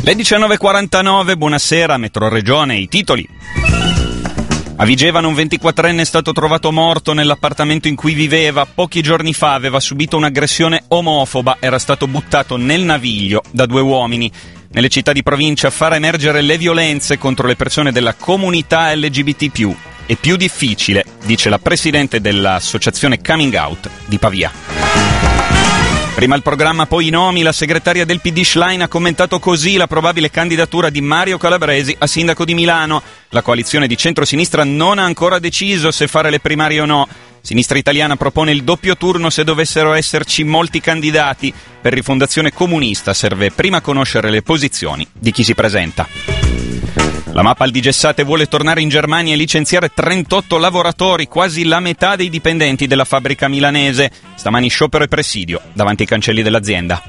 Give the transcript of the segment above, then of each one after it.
Le 19.49, buonasera, Metro Regione, i titoli. A Vigevano un 24enne è stato trovato morto nell'appartamento in cui viveva. Pochi giorni fa aveva subito un'aggressione omofoba, era stato buttato nel Naviglio da 2 uomini. Nelle città di provincia far emergere le violenze contro le persone della comunità LGBT+. È più difficile, dice la presidente dell'associazione Coming Out di Pavia. Prima il programma, poi i nomi. La segretaria del PD Schlein ha commentato così la probabile candidatura di Mario Calabresi a sindaco di Milano. La coalizione di centrosinistra non ha ancora deciso se fare le primarie o no. Sinistra Italiana propone il doppio turno se dovessero esserci molti candidati. Per Rifondazione Comunista serve prima conoscere le posizioni di chi si presenta. La Mapal di Gessate vuole tornare in Germania e licenziare 38 lavoratori, quasi la metà dei dipendenti della fabbrica milanese. Stamani sciopero e presidio davanti ai cancelli dell'azienda.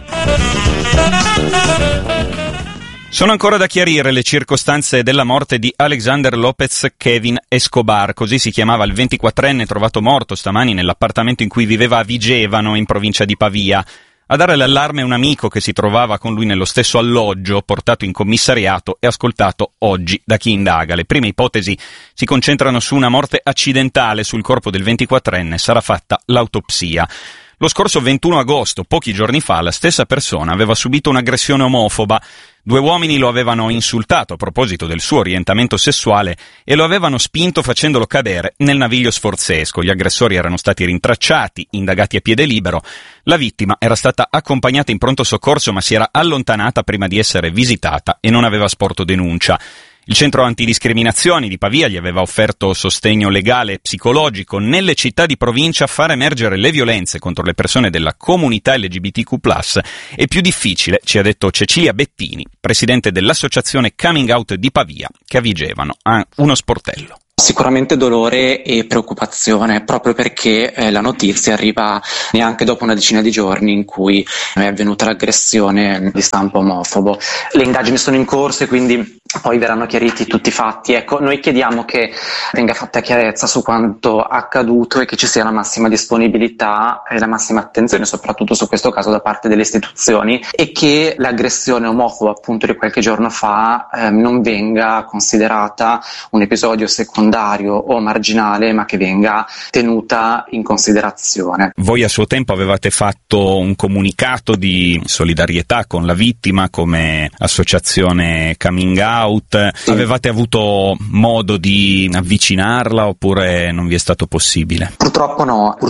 Sono ancora da chiarire le circostanze della morte di Alexander López Kevin Escobar, così si chiamava il 24enne trovato morto stamani nell'appartamento in cui viveva a Vigevano, in provincia di Pavia. A dare l'allarme un amico che si trovava con lui nello stesso alloggio, portato in commissariato e ascoltato oggi da chi indaga. Le prime ipotesi si concentrano su una morte accidentale. Sul corpo del 24enne sarà fatta l'autopsia. Lo scorso 21 agosto, pochi giorni fa, la stessa persona aveva subito un'aggressione omofoba. 2 uomini lo avevano insultato a proposito del suo orientamento sessuale e lo avevano spinto facendolo cadere nel Naviglio Sforzesco. Gli aggressori erano stati rintracciati, indagati a piede libero. La vittima era stata accompagnata in pronto soccorso ma si era allontanata prima di essere visitata e non aveva sporto denuncia. Il centro antidiscriminazioni di Pavia gli aveva offerto sostegno legale e psicologico. Nelle città di provincia far emergere le violenze contro le persone della comunità LGBTQ+, è più difficile, ci ha detto Cecilia Bettini, presidente dell'associazione Coming Out di Pavia, che a Vigevano ha uno sportello. Sicuramente dolore e preoccupazione, proprio perché la notizia arriva neanche dopo una decina di giorni in cui è avvenuta l'aggressione di stampo omofobo. Le indagini sono in corso e quindi poi verranno chiariti tutti i fatti. Ecco, noi chiediamo che venga fatta chiarezza su quanto accaduto e che ci sia la massima disponibilità e la massima attenzione soprattutto su questo caso da parte delle istituzioni e che l'aggressione omofoba appunto di qualche giorno fa non venga considerata un episodio secondario o marginale, ma che venga tenuta in considerazione. Voi a suo tempo avevate fatto un comunicato di solidarietà con la vittima come associazione Coming Out. Sì. Avevate avuto modo di avvicinarla oppure non vi è stato possibile? Purtroppo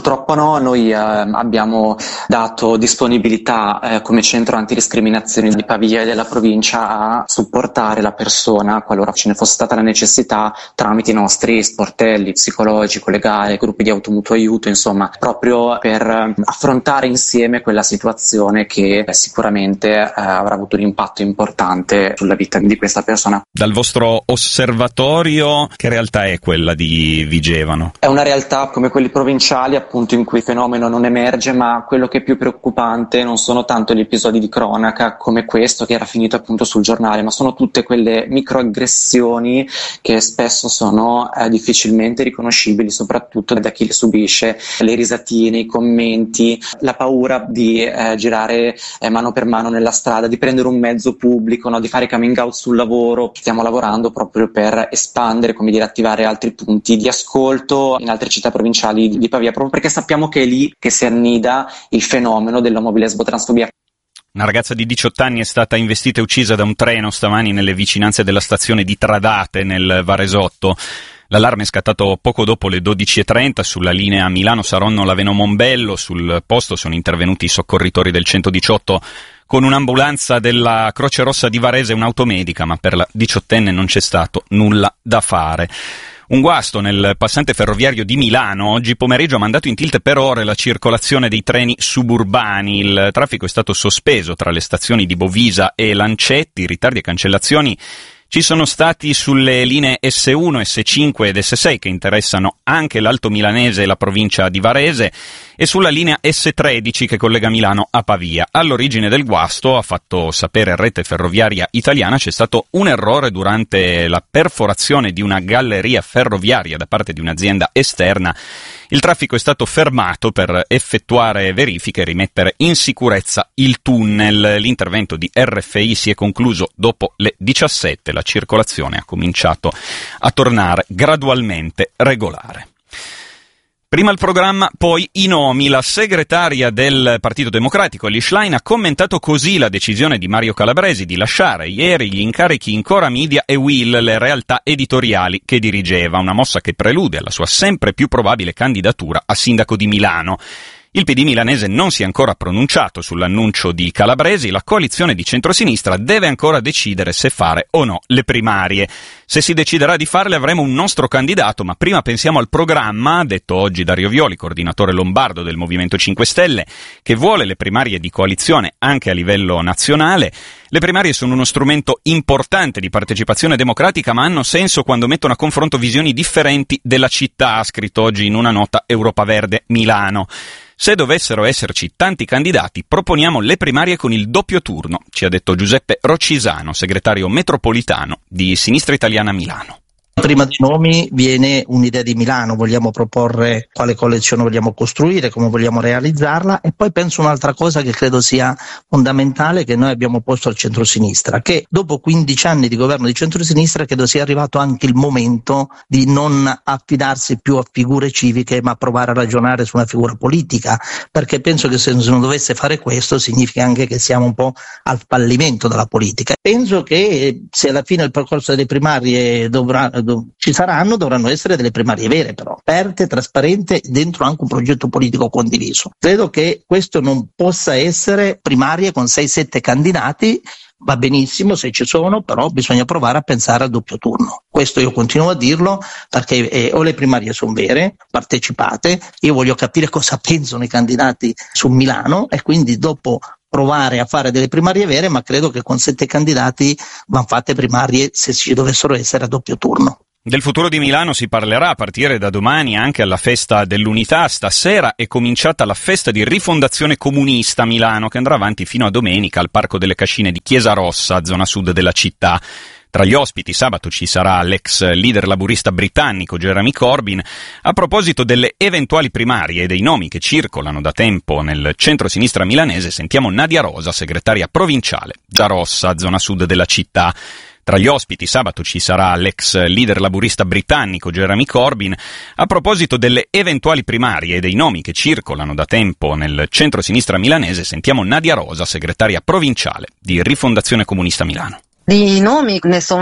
no. Noi abbiamo dato disponibilità come centro antidiscriminazioni di Pavia e della provincia a supportare la persona qualora ce ne fosse stata la necessità tramite i nostri sportelli psicologico, legale, gruppi di automutuo aiuto, insomma, proprio per affrontare insieme quella situazione che sicuramente avrà avuto un impatto importante sulla vita di questa persona. Dal vostro osservatorio, che realtà è quella di Vigevano? È una realtà come quelli provinciali, appunto, in cui il fenomeno non emerge, ma quello che è più preoccupante non sono tanto gli episodi di cronaca come questo che era finito appunto sul giornale, ma sono tutte quelle microaggressioni che spesso sono difficilmente riconoscibili, soprattutto da chi le subisce, le risatine, i commenti, la paura di girare mano per mano nella strada, di prendere un mezzo pubblico, no? Di fare coming out sul lavoro. Stiamo lavorando proprio per espandere, come dire, attivare altri punti di ascolto in altre città provinciali di Pavia, proprio perché sappiamo che è lì che si annida il fenomeno dell'omolesbo-transfobia. Una ragazza di 18 anni è stata investita e uccisa da un treno stamani nelle vicinanze della stazione di Tradate, nel Varesotto. L'allarme è scattato poco dopo le 12.30 sulla linea Milano-Saronno-Laveno Monbello. Sul posto sono intervenuti i soccorritori del 118 con un'ambulanza della Croce Rossa di Varese e un'automedica, ma per la 18enne non c'è stato nulla da fare. Un guasto nel passante ferroviario di Milano. Oggi pomeriggio ha mandato in tilt per ore la circolazione dei treni suburbani. Il traffico è stato sospeso tra le stazioni di Bovisa e Lancetti. Ritardi e cancellazioni ci sono stati sulle linee S1, S5 ed S6 che interessano anche l'Alto Milanese e la provincia di Varese, e sulla linea S13 che collega Milano a Pavia. All'origine del guasto, ha fatto sapere Rete Ferroviaria Italiana, c'è stato un errore durante la perforazione di una galleria ferroviaria da parte di un'azienda esterna. Il traffico è stato fermato per effettuare verifiche e rimettere in sicurezza il tunnel. L'intervento di RFI si è concluso dopo le 17. La circolazione ha cominciato a tornare gradualmente regolare. Prima il programma, poi i nomi. La segretaria del Partito Democratico, Elly Schlein, ha commentato così la decisione di Mario Calabresi di lasciare ieri gli incarichi in Cora Media e Will, le realtà editoriali che dirigeva, una mossa che prelude alla sua sempre più probabile candidatura a sindaco di Milano. Il PD milanese non si è ancora pronunciato sull'annuncio di Calabresi, la coalizione di centrosinistra deve ancora decidere se fare o no le primarie. Se si deciderà di farle avremo un nostro candidato, ma prima pensiamo al programma, ha detto oggi Dario Violi, coordinatore lombardo del Movimento 5 Stelle, che vuole le primarie di coalizione anche a livello nazionale. Le primarie sono uno strumento importante di partecipazione democratica, ma hanno senso quando mettono a confronto visioni differenti della città, ha scritto oggi in una nota Europa Verde Milano. Se dovessero esserci tanti candidati, proponiamo le primarie con il doppio turno, ci ha detto Giuseppe Roccisano, segretario metropolitano di Sinistra Italiana Milano. Prima dei nomi viene un'idea di Milano, vogliamo proporre quale collezione vogliamo costruire, come vogliamo realizzarla, e poi penso un'altra cosa che credo sia fondamentale, che noi abbiamo posto al centrosinistra, che dopo 15 anni di governo di centrosinistra credo sia arrivato anche il momento di non affidarsi più a figure civiche ma provare a ragionare su una figura politica, perché penso che se non dovesse fare questo significa anche che siamo un po' al fallimento della politica. Penso che se alla fine il percorso delle primarie ci saranno, dovranno essere delle primarie vere, però aperte, trasparenti, dentro anche un progetto politico condiviso. Credo che questo non possa essere primarie con 6-7 candidati. Va benissimo se ci sono, però bisogna provare a pensare al doppio turno. Questo io continuo a dirlo, perché o le primarie sono vere, partecipate, io voglio capire cosa pensano i candidati su Milano e quindi dopo provare a fare delle primarie vere, ma credo che con 7 candidati vanno fatte primarie, se ci dovessero essere, a doppio turno. Del futuro di Milano si parlerà a partire da domani anche alla festa dell'Unità. Stasera è cominciata la festa di rifondazione comunista a Milano, che andrà avanti fino a domenica al Parco delle Cascine di Chiesa Rossa, zona sud della città. Tra gli ospiti sabato ci sarà l'ex leader laburista britannico Jeremy Corbyn. A proposito delle eventuali primarie e dei nomi che circolano da tempo nel centro-sinistra milanese, sentiamo Nadia Rosa, segretaria provinciale, Gia Rossa, zona sud della città. Tra gli ospiti sabato ci sarà l'ex leader laburista britannico Jeremy Corbyn. A proposito delle eventuali primarie e dei nomi che circolano da tempo nel centro-sinistra milanese, sentiamo Nadia Rosa, segretaria provinciale di Rifondazione Comunista Milano. Di nomi ne sono